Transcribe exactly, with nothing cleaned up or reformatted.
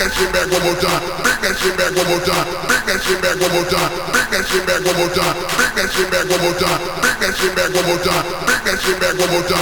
that shit back one more time. Bring that shit back one more time. Bring that shit back one more time. Bring that shit back one more time. Bring that shit back one more time. Bring that shit back one more time. Bring that shit back one more time.